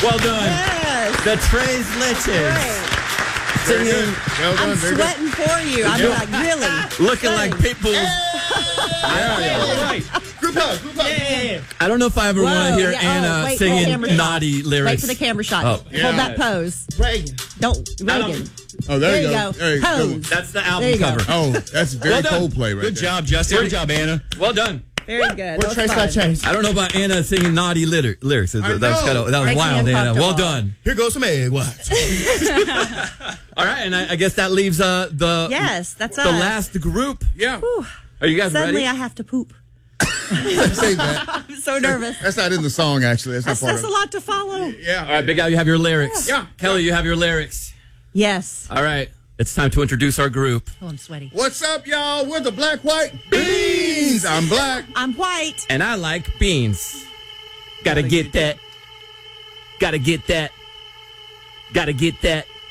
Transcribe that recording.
Well done. Yes. The Tres Leches. Great. Singing, Well done, I'm very good. sweating for you. I'm like, really? looking like Pitbull. Yeah. Right. Group hug, group hug. Yeah. I don't know if I ever want to Whoa, hear yeah, Anna wait, singing camera shot. naughty lyrics. Wait for the camera shot. Oh. Hold Yeah. that pose. Reagan. Don't, Reagan. Oh, there you go. There you go. Pose. That's the There album you go. cover. Oh, that's very Well done. Coldplay right Good there. job, Justin. Good job, Anna. Well done. Very good. What Trace got changed? I don't know about Anna singing naughty lyrics. That was, know. that was Breaking wild, Anna. Well uncomfortable. done. Here goes some egg whites. All right, and I guess that leaves the Yes, that's the us. last group. Yeah. Are you guys Suddenly ready? I have to poop. Say that. I'm so nervous. That's not in the song, actually. That's not part That's of a it. lot to follow. Yeah. All right, Big Al, you have your lyrics. Yeah. Kelly, you have your lyrics. Yes. All right, it's time to introduce our group. Oh, I'm sweaty. What's up, y'all? We're the Black White Beans. I'm black. I'm white. And I like beans. Gotta get that. Gotta get that. Gotta get that.